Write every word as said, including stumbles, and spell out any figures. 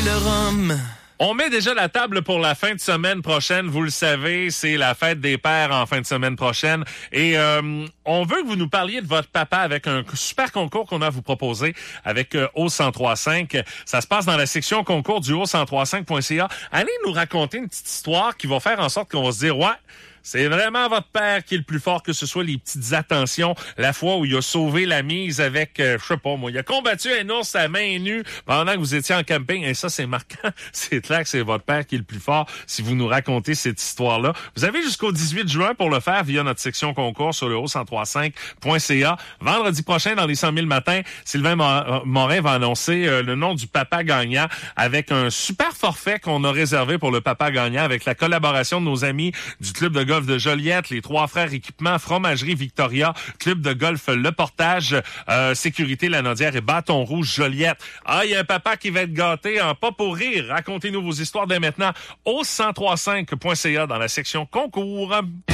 le rhum. On met déjà la table pour la fin de semaine prochaine. Vous le savez, c'est la fête des pères en fin de semaine prochaine. Et euh, on veut que vous nous parliez de votre papa avec un super concours qu'on a à vous proposer avec euh, O cent trois cinq. Ça se passe dans la section concours du O cent trois cinq point C A. Allez nous raconter une petite histoire qui va faire en sorte qu'on va se dire « Ouais, c'est vraiment votre père qui est le plus fort, que ce soit les petites attentions, la fois où il a sauvé la mise avec, euh, je sais pas moi, il a combattu un ours à main nue pendant que vous étiez en camping. Et ça, c'est marquant. C'est clair que c'est votre père qui est le plus fort si vous nous racontez cette histoire-là. Vous avez jusqu'au dix-huit juin pour le faire via notre section concours sur le O cent trois cinq point C A. Vendredi prochain, dans les cent mille matins, Sylvain Morin va annoncer euh, le nom du papa gagnant avec un super forfait qu'on a réservé pour le papa gagnant avec la collaboration de nos amis du Club de golf de Joliette, les Trois Frères Équipements, Fromagerie Victoria, Club de golf Le Portage, euh, Sécurité Lanaudière et Bâton Rouge Joliette. Ah, il y a un papa qui va être gâté, hein, pas pour rire. Racontez-nous vos histoires dès maintenant au cent trois cinq point C A dans la section concours.